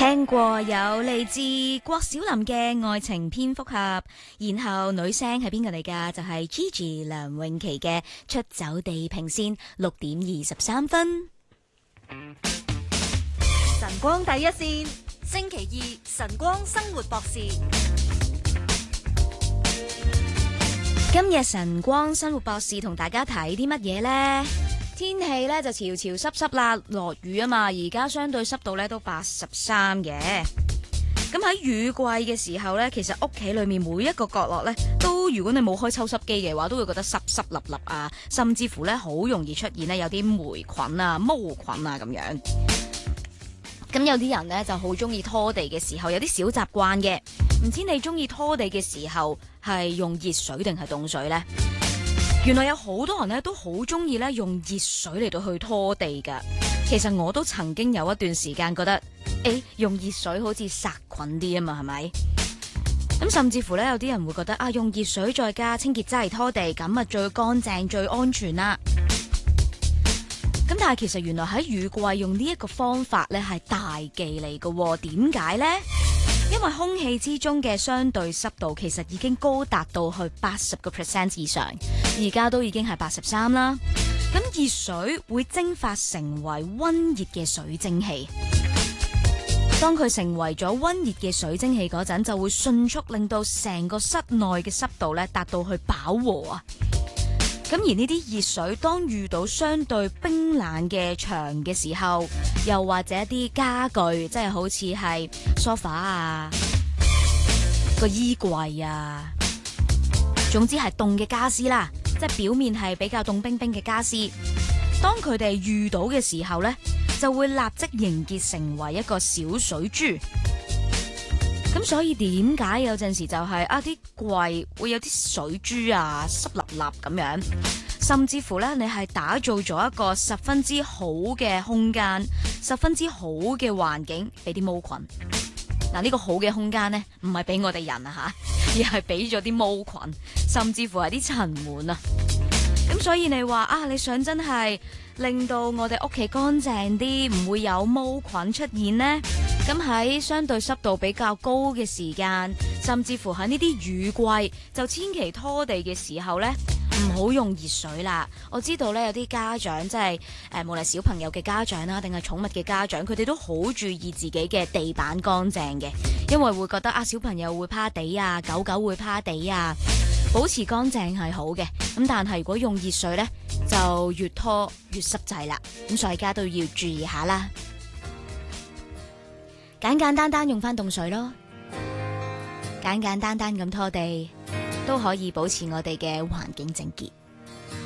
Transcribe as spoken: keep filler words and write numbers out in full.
聽過有嚟自郭小霖嘅愛情蝙蝠俠，然後女聲係邊個嚟㗎？就係 Gigi 梁詠琪嘅出走地平線，六點二十三分。 晨光第一線，星期二晨光生活博士。 今日晨光生活博士同大家睇啲乜嘢呢？天氣咧就潮潮濕濕啦，落雨啊嘛，而家相對濕度咧都八十三嘅。咁喺雨季嘅時候咧，其實屋企裏面每一個角落咧，都如果你冇開抽濕機嘅話，都會覺得濕濕立立啊，甚至乎咧好容易出現咧有啲霉菌啊、毛菌啊咁樣。咁有啲人咧就好中意拖地嘅時候有啲小習慣嘅，唔知你中意拖地嘅時候係用熱水定係凍水呢？原來有好多人咧都好中意咧用熱水嚟到去拖地噶。其實我都曾經有一段時間覺得，誒，用熱水好似殺菌啲啊嘛，係咪？咁甚至乎咧有啲人會覺得啊，用熱水再加清潔劑嚟拖地，咁啊最乾淨最安全啦。咁但係其實原來喺雨季用呢一個方法咧係大忌嚟噶。點解呢？因為空氣之中嘅相對濕度其實已經高達到去八十個 percent 以上，而家都已經係八十三啦。咁熱水會蒸發成為溫熱嘅水蒸氣，當佢成為咗溫熱嘅水蒸氣嗰陣，就會迅速令到成個室內嘅濕度咧達到去飽和啊。咁而呢啲熱水當遇到相對冰冷嘅牆嘅時候，又或者一啲家具，即係好似係梳化啊、個衣櫃啊，總之係凍嘅家私啦，即係表面係比較凍冰冰嘅家私，當佢哋遇到嘅時候呢，就會立即凝結成為一個小水珠。咁所以點解有陣時就係、是、啊啲櫃會有啲水珠啊濕立立咁樣，甚至乎咧你係打造咗一個十分之好嘅空間，十分之好嘅環境俾啲毛菌。嗱、啊、呢、這個好嘅空間呢，唔係俾我哋人啊吓，而係俾咗啲毛菌，甚至乎係啲塵蟎啊。咁所以你話啊，你想真係令到我哋屋企乾淨啲，唔會有毛菌出現呢？咁喺相對濕度比較高嘅時間，甚至乎喺呢啲雨季，就千祈拖地嘅時候呢，唔好用熱水啦。我知道呢，有啲家長即係誒，無論小朋友嘅家長啦，定係寵物嘅家長，佢哋都好注意自己嘅地板乾淨嘅，因為會覺得啊，小朋友會趴地啊，狗狗會趴地啊，保持乾淨係好嘅。咁但係如果用熱水呢，就越拖越濕滯啦。咁所以大家都要注意下啦。簡簡單單用返凍水咯，簡簡單單咁拖地都可以保持我哋嘅環境整潔。